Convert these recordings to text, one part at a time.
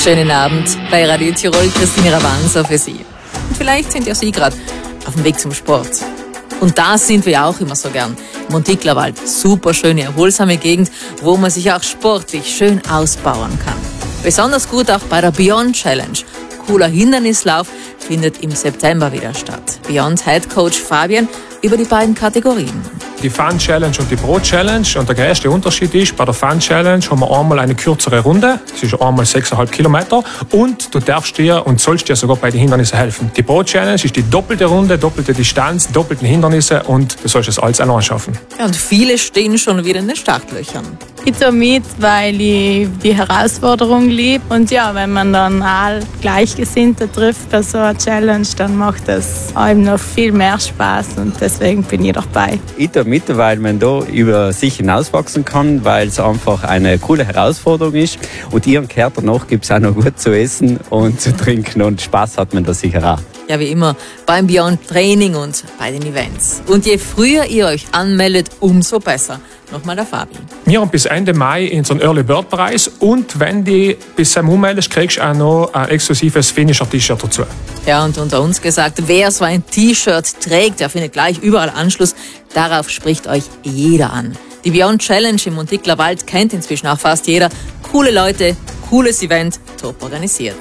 Schönen Abend bei Radio Tirol, Christine Ravanza für Sie. Und vielleicht sind ja Sie gerade auf dem Weg zum Sport. Und da sind wir auch immer so gern. Montiklerwald, super schöne, erholsame Gegend, wo man sich auch sportlich schön ausbauen kann. Besonders gut auch bei der Beyond Challenge. Cooler Hindernislauf findet im September wieder statt. Beyond Head Coach Fabian über die beiden Kategorien. Die Fun Challenge und die Pro Challenge. Und der größte Unterschied ist, bei der Fun Challenge haben wir einmal eine kürzere Runde. Das ist einmal 6,5 Kilometer. Und du darfst dir und sollst dir sogar bei den Hindernissen helfen. Die Pro Challenge ist die doppelte Runde, doppelte Distanz, doppelte Hindernisse und du sollst es alles allein schaffen. Ja, und viele stehen schon wieder in den Startlöchern. Ich tue mit, weil ich die Herausforderung liebe. Und ja, wenn man dann all Gleichgesinnte trifft bei so einer Challenge, dann macht das einem noch viel mehr Spaß und deswegen bin ich dabei. Ich tue mit, weil man da über sich hinauswachsen kann, weil es einfach eine coole Herausforderung ist. Und ihren Kehrt danach gibt es auch noch gut zu essen und zu trinken und Spaß hat man da sicher auch. Ja, wie immer beim Beyond Training und bei den Events. Und je früher ihr euch anmeldet, umso besser. Nochmal der Fabi. Wir haben bis Ende Mai unseren Early Bird Preis und wenn du bis zum ummeldest, kriegst du auch noch ein exklusives Finisher-T-Shirt dazu. Ja, und unter uns gesagt, wer so ein T-Shirt trägt, der findet gleich überall Anschluss. Darauf spricht euch jeder an. Die Beyond Challenge im Montiklerwald kennt inzwischen auch fast jeder. Coole Leute, cooles Event, top organisiert.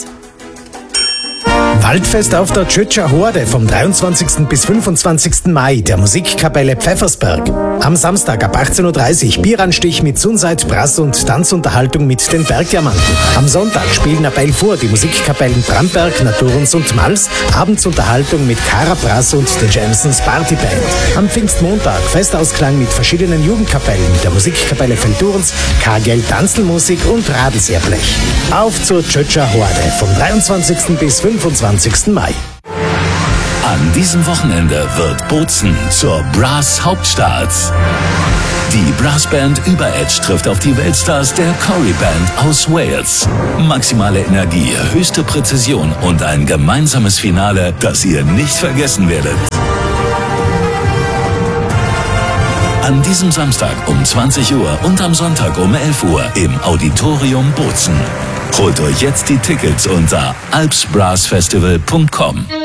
Waldfest auf der Tschötscher Horde vom 23. bis 25. Mai der Musikkapelle Pfeffersberg. Am Samstag ab 18.30 Uhr Bieranstich mit Sunside, Brass und Tanzunterhaltung mit den Bergdiamanten. Am Sonntag spielen ab 11 Uhr die Musikkapellen Bramberg, Naturens und Mals. Abendsunterhaltung mit Cara Brass und den Jamsons Partyband. Am Pfingstmontag Festausklang mit verschiedenen Jugendkapellen, der Musikkapelle Feldurens, Kargel Tanzelmusik und Radelseerblech. Auf zur Tschötscher Horde vom 23. bis 25. Mai. An diesem Wochenende wird Bozen zur Brass Hauptstadt. Die Brassband Über-Edge trifft auf die Weltstars der Corrie Band aus Wales. Maximale Energie, höchste Präzision und ein gemeinsames Finale, das ihr nicht vergessen werdet. An diesem Samstag um 20 Uhr und am Sonntag um 11 Uhr im Auditorium Bozen. Holt euch jetzt die Tickets unter alpsbrassfestival.com.